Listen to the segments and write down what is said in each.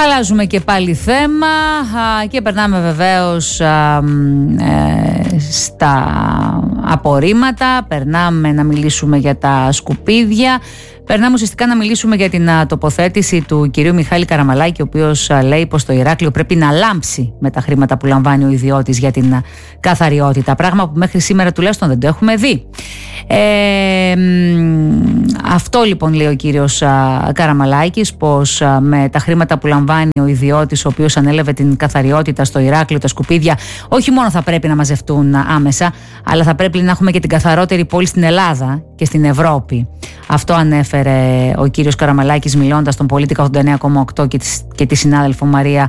Αλλάζουμε και πάλι θέμα και περνάμε βεβαίως στα απορρίμματα, περνάμε να μιλήσουμε για τα σκουπίδια, περνάμε ουσιαστικά να μιλήσουμε για την τοποθέτηση του κυρίου Μιχάλη Καραμαλάκη, ο οποίος λέει πως το Ηράκλειο πρέπει να λάμψει με τα χρήματα που λαμβάνει ο ιδιώτης για την καθαριότητα, πράγμα που μέχρι σήμερα τουλάχιστον δεν το έχουμε δει. Αυτό λοιπόν λέει ο κύριος Καραμαλάκης, πως με τα χρήματα που λαμβάνει ο ιδιώτης, ο οποίος ανέλαβε την καθαριότητα στο Ηράκλειο, τα σκουπίδια όχι μόνο θα πρέπει να μαζευτούν άμεσα, αλλά θα πρέπει να έχουμε και την καθαρότερη πόλη στην Ελλάδα και στην Ευρώπη. Αυτό ανέφερε ο κύριος Καραμαλάκης μιλώντας στον Πολίτικα 89,8 και τη συνάδελφο Μαρία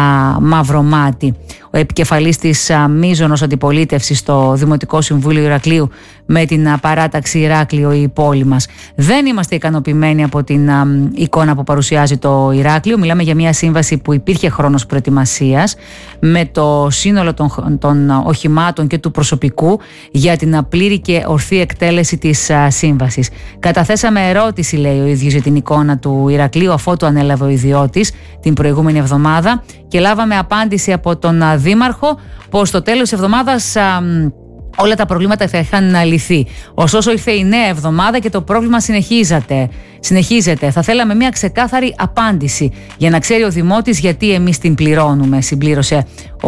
Μαυρομάτη. Ο επικεφαλής της μείζωνος αντιπολίτευσης στο Δημοτικό Συμβούλιο Ηρακλείου με την παράταξη Ηράκλειο η πόλη μας. Δεν είμαστε ικανοποιημένοι από την εικόνα που παρουσιάζει το Ηράκλειο. Μιλάμε για μια σύμβαση που υπήρχε χρόνος προετοιμασίας με το σύνολο των οχημάτων και του προσωπικού για την πλήρη και ορθή εκτέλεση της σύμβασης. Καταθέσαμε ερώτηση, λέει ο ίδιος, για την εικόνα του Ηρακλείου αφότου ανέλαβε ο ιδιώτης την προηγούμενη εβδομάδα και λάβαμε απάντηση από τον Δήμαρχο πως στο τέλος της εβδομάδας όλα τα προβλήματα θα είχαν λυθεί. Ωστόσο ήρθε η νέα εβδομάδα και το πρόβλημα συνεχίζεται. Θα θέλαμε μια ξεκάθαρη απάντηση για να ξέρει ο Δημότης γιατί εμείς την πληρώνουμε, συμπλήρωσε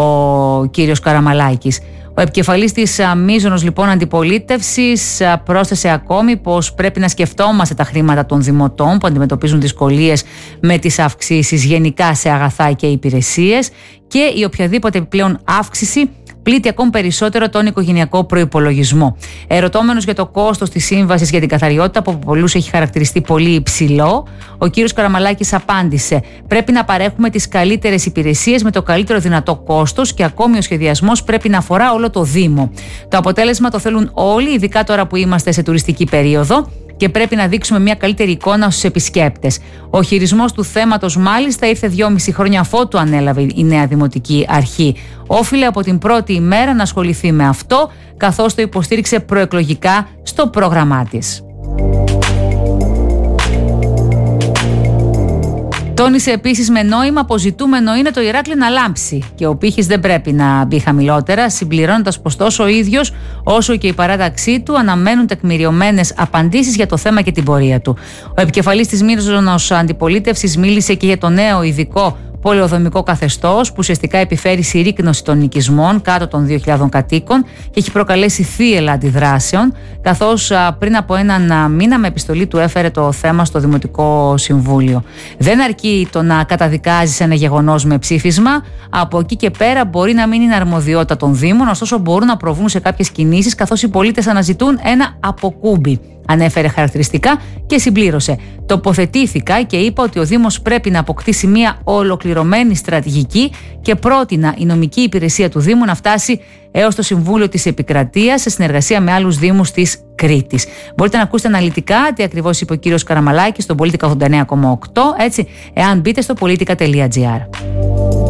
ο κύριος Καραμαλάκης. Ο επικεφαλής της μείζωνος λοιπόν αντιπολίτευσης πρόσθεσε ακόμη πως πρέπει να σκεφτόμαστε τα χρήματα των δημοτών που αντιμετωπίζουν δυσκολίες με τις αυξήσεις γενικά σε αγαθά και υπηρεσίες και η οποιαδήποτε επιπλέον αύξηση πλήττει ακόμη περισσότερο τον οικογενειακό προϋπολογισμό. Ερωτώμενος για το κόστος της σύμβασης για την καθαριότητα, που από πολλούς έχει χαρακτηριστεί πολύ υψηλό, ο κύριος Καραμαλάκης απάντησε: πρέπει να παρέχουμε τις καλύτερες υπηρεσίες με το καλύτερο δυνατό κόστος και ακόμη ο σχεδιασμός πρέπει να αφορά όλο το Δήμο. Το αποτέλεσμα το θέλουν όλοι, ειδικά τώρα που είμαστε σε τουριστική περίοδο. Και πρέπει να δείξουμε μια καλύτερη εικόνα στους επισκέπτες. Ο χειρισμός του θέματος, μάλιστα, ήρθε 2,5 χρόνια αφότου ανέλαβε η νέα Δημοτική Αρχή. Όφιλε από την πρώτη ημέρα να ασχοληθεί με αυτό, καθώς το υποστήριξε προεκλογικά στο πρόγραμμά της. Τόνισε επίσης με νόημα πως ζητούμενο είναι το Ηράκλειο να λάμψει και ο πύχης δεν πρέπει να μπει χαμηλότερα, συμπληρώνοντας πως τόσο ο ίδιος όσο και η παράταξή του αναμένουν τεκμηριωμένες απαντήσεις για το θέμα και την πορεία του. Ο επικεφαλής της μείζωνος αντιπολίτευσης μίλησε και για το νέο ειδικό πολεοδομικό καθεστώς που ουσιαστικά επιφέρει συρρίκνωση των οικισμών κάτω των 2.000 κατοίκων και έχει προκαλέσει θύελλα αντιδράσεων, καθώς πριν από έναν μήνα με επιστολή του έφερε το θέμα στο Δημοτικό Συμβούλιο. Δεν αρκεί το να καταδικάζεις ένα γεγονός με ψήφισμα, από εκεί και πέρα μπορεί να μην είναι αρμοδιότητα των Δήμων, ωστόσο μπορούν να προβούν σε κάποιες κινήσεις καθώς οι πολίτες αναζητούν ένα αποκούμπι. Ανέφερε χαρακτηριστικά και συμπλήρωσε: τοποθετήθηκα και είπα ότι ο Δήμος πρέπει να αποκτήσει μια ολοκληρωμένη στρατηγική και πρότεινα η νομική υπηρεσία του Δήμου να φτάσει έως το Συμβούλιο της Επικρατείας σε συνεργασία με άλλους Δήμους της Κρήτης. Μπορείτε να ακούσετε αναλυτικά τι ακριβώς είπε ο κύριος Καραμαλάκης στον Πολίτικα 89,8, έτσι, εάν μπείτε στο politica.gr.